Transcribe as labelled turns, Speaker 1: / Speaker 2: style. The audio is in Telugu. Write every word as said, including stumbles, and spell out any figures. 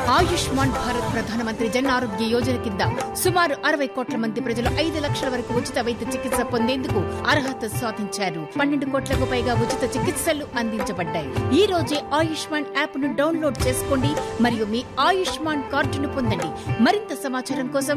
Speaker 1: ఆయుష్మాన్ భారత్ ప్రధానమంత్రి జన్ ఆరోగ్య యోజన కింద సుమారు అరవై కోట్ల మంది ప్రజలు ఐదు లక్షల వరకు ఉచిత వైద్య చికిత్స పొందేందుకు అర్హత సాధించారు. పన్నెండు కోట్లకు పైగా ఉచిత చికిత్సలు అందించబడ్డాయి. ఈ రోజే ఆయుష్మాన్ యాప్ ను డౌన్లోడ్ చేసుకోండి మరియు మీ ఆయుష్మాన్ కార్డును పొందండి. మరింత సమాచారం కోసం